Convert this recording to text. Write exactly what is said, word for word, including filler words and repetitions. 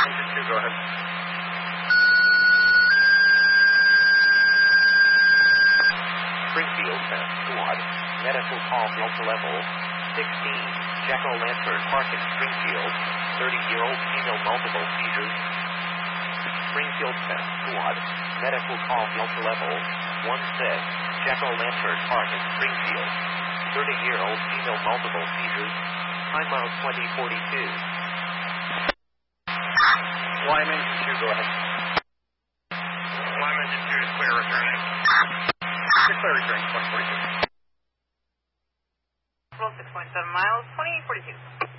Engine two, go ahead. Springfield, Fast Squad. Medical call Delta Level sixteen. Jack-o'-lantern Park in Springfield. thirty-year-old female multiple seizures. Springfield, Fast Squad. Medical call Delta Level one six. Jack-o'-lantern Park in Springfield. thirty-year-old female multiple seizures. Time out twenty forty-two. Lime Engine two, go ahead. Lime Engine two is clear returning. Clear returning, twenty forty-two. Roll six point seven miles, twenty forty-two.